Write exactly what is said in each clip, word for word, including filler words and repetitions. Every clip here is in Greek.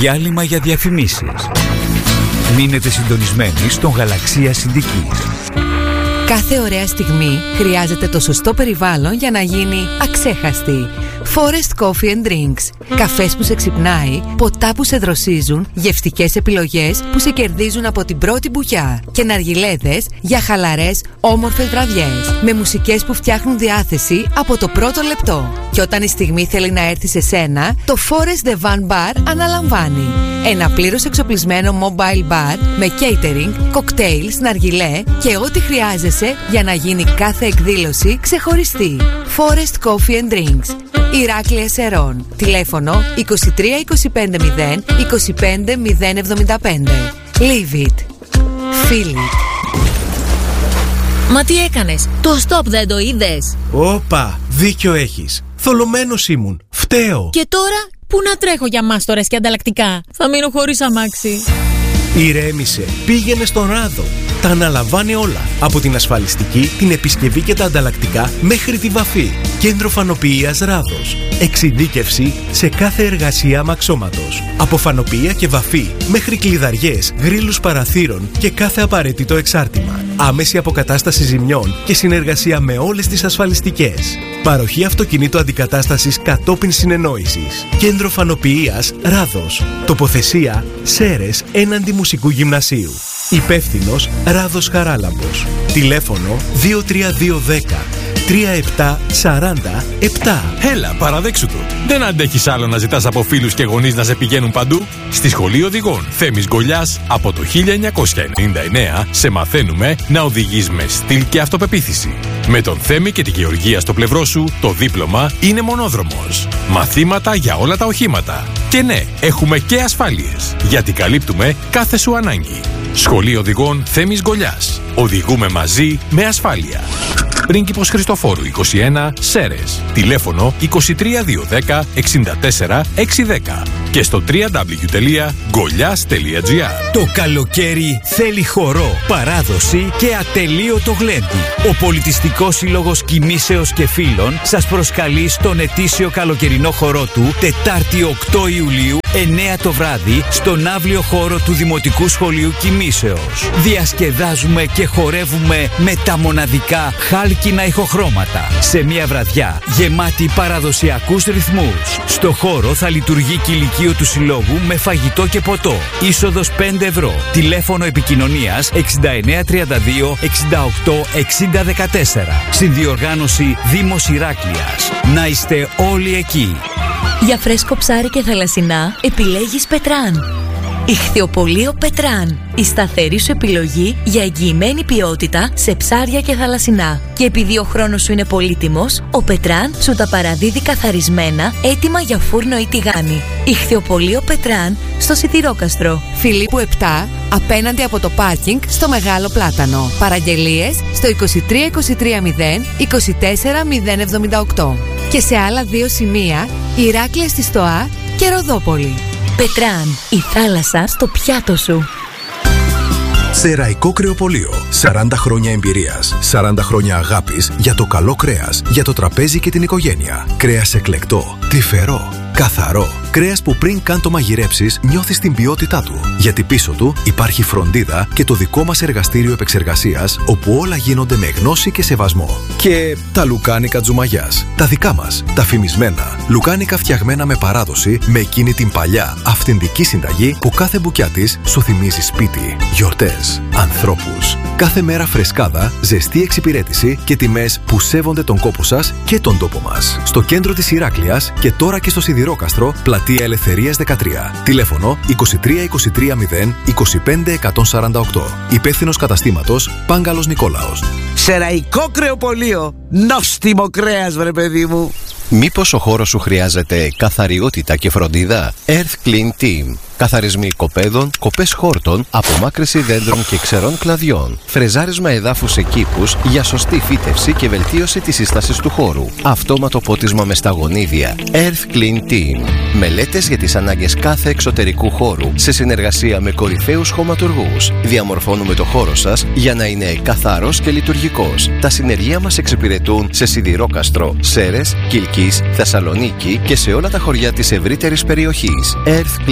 Διάλειμμα για διαφημίσεις. Μείνετε συντονισμένοι στον Γαλαξία Συντικής. Κάθε ωραία στιγμή χρειάζεται το σωστό περιβάλλον για να γίνει αξέχαστη. Forest Coffee and Drinks. Καφές που σε ξυπνάει, ποτά που σε δροσίζουν, γευστικές επιλογές που σε κερδίζουν από την πρώτη μπουκιά και ναργιλέδες για χαλαρές, όμορφες βραδιές. Με μουσικές που φτιάχνουν διάθεση από το πρώτο λεπτό. Και όταν η στιγμή θέλει να έρθει σε σένα, το Forest The Van Bar αναλαμβάνει. Ένα πλήρως εξοπλισμένο mobile bar με catering, cocktails, ναργιλέ και ό,τι χρειάζεσαι για να γίνει κάθε εκδήλωση ξεχωριστή. Forest Coffee and Drinks. Ηράκλεια Σερών. Τηλέφωνο είκοσι τρία είκοσι πέντε μηδέν είκοσι πέντε μηδέν εβδομήντα πέντε. Leave it. Feel it. Μα τι έκανες? Το stop δεν το είδες? Όπα, δίκιο έχεις. Θολωμένος ήμουν. Φταίω. Και τώρα πού να τρέχω για μάστορες και ανταλλακτικά? Θα μείνω χωρίς αμάξι. Ηρέμησε. Πήγαινε στον Ράδο. Τα αναλαμβάνει όλα. Από την ασφαλιστική, την επισκευή και τα ανταλλακτικά μέχρι τη βαφή. Κέντρο Φανοποιείας Ράδος. Εξειδίκευση σε κάθε εργασία αμαξώματος. Από φανοποιεία και βαφή μέχρι κλειδαριές, γρίλους παραθύρων και κάθε απαραίτητο εξάρτημα. Άμεση αποκατάσταση ζημιών και συνεργασία με όλες τις ασφαλιστικές. Παροχή αυτοκινήτου αντικατάστασης κατόπιν συνεννόησης. Κέντρο Φανοποιείας Ράδος. Τοποθεσία Σέρες έναντι Μουσικού Γυμνασίου. Υπεύθυνος Ράδος Χαράλαμπος. Τηλέφωνο δύο τρία δύο ένα μηδέν τρία επτά τέσσερα επτά. Έλα, παραδέξου το. Δεν αντέχεις άλλο να ζητάς από φίλους και γονείς να σε πηγαίνουν παντού? Στη Σχολή Οδηγών Θέμης Γκολιάς από το χίλια εννιακόσια ενενήντα εννέα σε μαθαίνουμε να οδηγείς με στυλ και αυτοπεποίθηση. Με τον Θέμη και τη Γεωργία στο πλευρό σου, το δίπλωμα είναι μονόδρομος. Μαθήματα για όλα τα οχήματα. Και ναι, έχουμε και ασφάλειες, γιατί καλύπτουμε κάθε σου ανάγκη. Σχολή Οδηγών Θέμης Γκολιάς. Οδηγούμε μαζί με ασφάλεια. Πρίγκιπος Χριστοφόρου είκοσι ένα, Σέρες. Τηλέφωνο είκοσι τρία δύο ένα μηδέν εξήντα τέσσερα εξακόσια δέκα και στο double-u double-u double-u τελεία γκολιάς τελεία τζι άρ. Το καλοκαίρι θέλει χορό, παράδοση και ατελείωτο γλέντι. Ο Πολιτιστικός Σύλλογος Κιμήσεως και Φίλων σας προσκαλεί στον ετήσιο καλοκαιρινό χορό του Τετάρτη οκτώ Ιουλίου εννέα το βράδυ στον αύλιο χώρο του Δημοτικού Σχολείου Κιμήσεως. Διασκεδάζουμε και χορεύουμε με τα μοναδικά χάλκινα ηχοχρώματα σε μια βραδιά γεμάτη παραδοσιακούς ρυθμούς. Στο χώρο θα λειτουργεί κηλικείο του Συλλόγου με φαγητό και ποτό. Είσοδος πέντε ευρώ. Τηλέφωνο επικοινωνίας εξήντα εννέα τριάντα δύο εξήντα οκτώ εξήντα δεκατέσσερα. Συνδιοργάνωση Δήμος Ηράκλειας. Να είστε όλοι εκεί. Για φρέσκο ψάρι και θαλασσινά επιλέγεις Πετράν. Ιχθυοπωλείο Πετράν. Η σταθερή σου επιλογή για εγγυημένη ποιότητα σε ψάρια και θαλασσινά. Και επειδή ο χρόνος σου είναι πολύτιμος, ο Πετράν σου τα παραδίδει καθαρισμένα, έτοιμα για φούρνο ή τηγάνι. Ιχθυοπωλείο Πετράν στο Σιδηρόκαστρο. Φιλίππου επτά, απέναντι από το πάρκινγκ στο Μεγάλο Πλάτανο. Παραγγελίες στο είκοσι τρία είκοσι τρία μηδέν είκοσι τέσσερα μηδέν εβδομήντα οκτώ. Και σε άλλα δύο σημεία, Ηράκλεια στη Στοά και Ροδόπολη. Πετράν, η θάλασσα στο πιάτο σου. Σεραϊκό Κρεοπωλείο. σαράντα χρόνια εμπειρίας, σαράντα χρόνια αγάπης για το καλό κρέας, για το τραπέζι και την οικογένεια. Κρέας εκλεκτό, τρυφερό, καθαρό. Κρέας που πριν καν το μαγειρέψεις νιώθεις την ποιότητά του. Γιατί πίσω του υπάρχει φροντίδα και το δικό μας εργαστήριο επεξεργασίας, όπου όλα γίνονται με γνώση και σεβασμό. Και τα λουκάνικα Τζουμαγιάς. Τα δικά μας, τα φημισμένα. Λουκάνικα φτιαγμένα με παράδοση, με εκείνη την παλιά, αυθεντική συνταγή που κάθε μπουκιά της σου θυμίζει σπίτι, γιορτές, ανθρώπους. Κάθε μέρα φρεσκάδα, ζεστή εξυπηρέτηση και τιμές που σέβονται τον κόπο σας και τον τόπο μας. Στο κέντρο της Ηράκλειας και τώρα και στο Σιδηρόκαστρο, πλατεία Ελευθερίας δεκατρία. Τηλέφωνο είκοσι τρία είκοσι τρία μηδέν είκοσι πέντε εκατόν σαράντα οκτώ. Υπεύθυνος καταστήματος Πάγκαλος Νικόλαος. Σεραϊκό Κρεοπωλείο. Νόστιμο κρέας, βρε παιδί μου. Μήπως ο χώρος σου χρειάζεται καθαριότητα και φροντίδα? Earth Clean Team. Καθαρισμοί οικοπαίδων, κοπές χόρτων, απομάκρυνση δέντρων και ξερών κλαδιών. Φρεζάρισμα εδάφους σε κήπους για σωστή φύτευση και βελτίωση της σύστασης του χώρου. Αυτόματο πότισμα με σταγονίδια. Earth Clean Team. Μελέτες για τις ανάγκες κάθε εξωτερικού χώρου σε συνεργασία με κορυφαίους χωματουργούς. Διαμορφώνουμε το χώρο σας για να είναι καθαρός και λειτουργικός. Τα συνεργεία μας εξυπηρετούν σε Σιδηρόκαστρο, Σέρες, Κιλκής, Θεσσαλονίκη και σε όλα τα χωριά της ευρύτερης περιοχής. Earth Clean Team.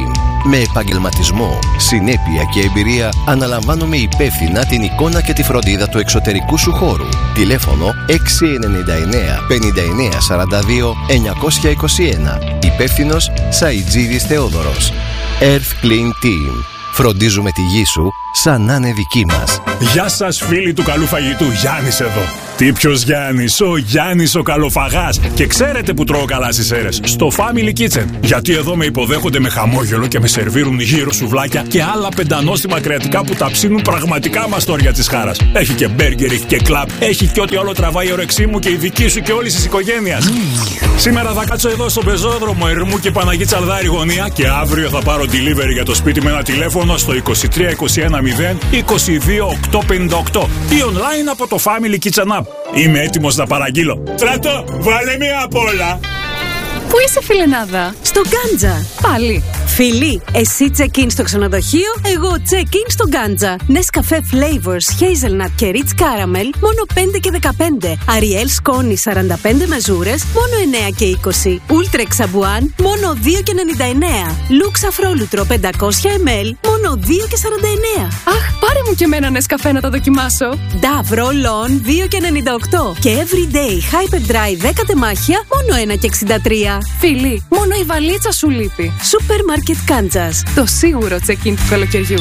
Team. Με επαγγελματισμό, συνέπεια και εμπειρία αναλαμβάνουμε υπεύθυνα την εικόνα και τη φροντίδα του εξωτερικού σου χώρου. Τηλέφωνο έξι εννιά εννιά πενήντα εννιά σαράντα δύο εννιακόσια είκοσι ένα. Υπεύθυνος Σαϊτζίδης Θεόδωρος. Earth Clean Team. Φροντίζουμε τη γη σου σαν να είναι δική μας. Γεια σας φίλοι του καλού φαγητού, Γιάννης εδώ. Τι ποιος Γιάννης, ο Γιάννης ο καλοφαγάς. Και ξέρετε που τρώω καλά στις αίρες? Στο Family Kitchen. Γιατί εδώ με υποδέχονται με χαμόγελο και με σερβίρουν γύρω σουβλάκια και άλλα πεντανόστιμα κρεατικά που τα ψήνουν πραγματικά μαστόρια της χάρας. Έχει και μπέργκερ, έχει και κλαμπ, έχει και ό,τι άλλο τραβάει η όρεξή μου και η δική σου και όλης της οικογένειας. Mm. Σήμερα θα κάτσω εδώ στο πεζόδρομο Ερμού και Παναγή Τσαλδάρη γωνία και αύριο θα πάρω delivery για το σπίτι με ένα τηλέφωνο στο είκοσι τρία είκοσι ένα μηδέν είκοσι δύο οκτακόσια πενήντα οκτώ ή online από το Family Kitchen App. Είμαι έτοιμος να παραγγείλω. Στράτο, βάλε μία απ' όλα. Πού είσαι, φιλενάδα? Στο Γκάντζα. Πάλι. Φίλοι, εσύ check-in στο ξενοδοχείο, εγώ check-in στο Γκάντζα. Nescafé Flavors, Hazelnut και Rich Caramel, μόνο πέντε και δεκαπέντε. Ariel σκόνη σαράντα πέντε μεζούρες, μόνο εννέα και είκοσι. Ultra Xabuan, μόνο δύο και ενενήντα εννέα. Lux Αφρόλουτρο πεντακόσια μιλιλίτρα, μόνο δύο και σαράντα εννέα. Αχ, πάρε μου και εμένα Nescafé να τα δοκιμάσω. Dove Roll-On δύο και ενενήντα οκτώ. Και Everyday Hyperdry δέκα τεμάχια, μόνο ένα και εξήντα τρία. Φίλοι, μόνο η βαλίτσα σου λείπει. Σούπερ Μάρκετ Κάντζας. Το σίγουρο check-in του καλοκαιριού.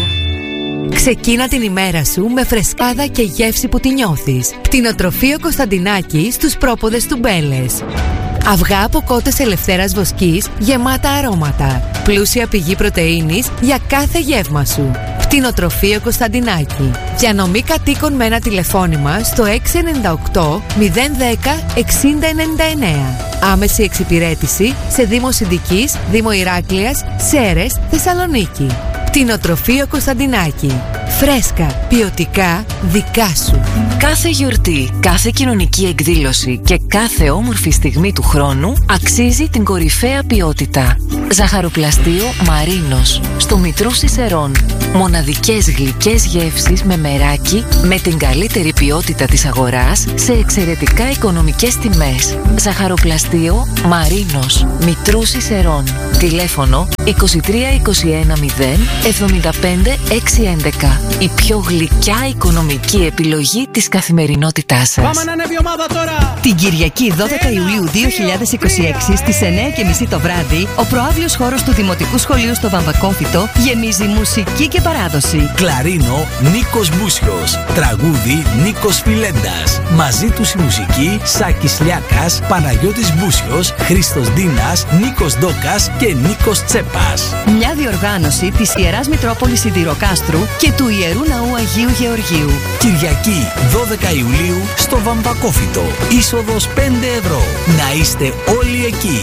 Ξεκίνα την ημέρα σου με φρεσκάδα και γεύση που τη νιώθεις. Κτηνοτροφείο Κωνσταντινάκη στους πρόποδες του Μπέλες. Αυγά από κότες ελευθέρας βοσκής γεμάτα αρώματα. Πλούσια πηγή πρωτεΐνης για κάθε γεύμα σου. Κτηνοτροφείο Κωνσταντινάκη. Διανομή κατοίκων με ένα τηλεφώνημα στο έξι εννιά οκτώ μηδέν ένα μηδέν εξήντα ενενήντα εννέα. Άμεση εξυπηρέτηση σε Δήμο Συνδικής, Δήμο Ηράκλειας, Σέρρες, Θεσσαλονίκη. Κτηνοτροφείο Κωνσταντινάκη. Φρέσκα, ποιοτικά, δικά σου. Κάθε γιορτή, κάθε κοινωνική εκδήλωση και κάθε όμορφη στιγμή του χρόνου αξίζει την κορυφαία ποιότητα. Ζαχαροπλαστείο Μαρίνος, στο Μητρού Σισερών. Μοναδικές γλυκές γεύσεις με μεράκι, με την καλύτερη ποιότητα της αγοράς, σε εξαιρετικά οικονομικές τιμές. Ζαχαροπλαστείο Μαρίνος, Μητρού Σισερών. Τηλέφωνο είκοσι τρία είκοσι ένα μηδέν εβδομήντα πέντε έξι έντεκα. Η πιο γλυκιά οικονομική επιλογή της καθημερινότητάς σας. Πάμε να ανέβει η ομάδα τώρα! Την Κυριακή δώδεκα Ιουλίου δύο χιλιάδες είκοσι έξι στις εννιά και μισή το βράδυ, ο προαύλιος χώρος του Δημοτικού Σχολείου στο Βαμβακόφυτο γεμίζει μουσική και παράδοση. Κλαρίνο Νίκος Μπούσιος. Τραγούδι Νίκος Φιλέντας. Μαζί τους η μουσική Σάκης Λιάκας, Παναγιώτης Μπούσιος, Χρήστος Ντίνας, Νίκος Ντόκας και Νίκος Τσέπας. Μια διοργάνωση της Ιεράς Μητρόπολης Σιδηροκάστρου και του Ιερού Ναού Αγίου Γεωργίου. Κυριακή δώδεκα Ιουλίου στο Βαμβακόφυτο. Είσοδος πέντε ευρώ. Να είστε όλοι εκεί.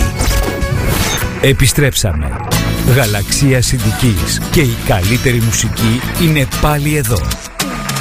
Επιστρέψαμε. Γαλαξία Συνδικής και η καλύτερη μουσική είναι πάλι εδώ.